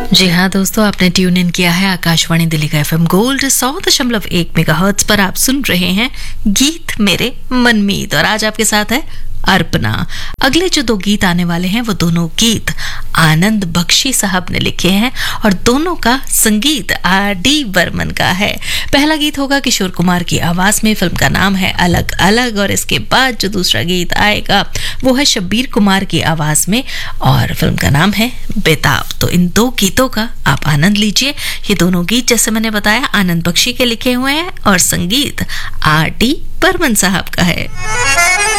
जी हाँ दोस्तों, आपने ट्यून इन किया है आकाशवाणी दिल्ली का एफएम गोल्ड 100.1 मेगाहर्ट्ज पर। आप सुन रहे हैं गीत मेरे मनमीत और आज आपके साथ है अर्पणा। अगले जो दो गीत आने वाले हैं वो दोनों गीत आनंद बख्शी साहब ने लिखे हैं और दोनों का संगीत आर.डी. बर्मन का है। पहला गीत होगा किशोर कुमार की आवाज में, फिल्म का नाम है अलग अलग, और इसके बाद जो दूसरा गीत आएगा वो है शब्बीर कुमार की आवाज में और फिल्म का नाम है बेताब। तो इन दो गीतों का आप आनंद लीजिए। ये दोनों गीत जैसे मैंने बताया आनंद बख्शी के लिखे हुए हैं और संगीत आर.डी. बर्मन साहब का है।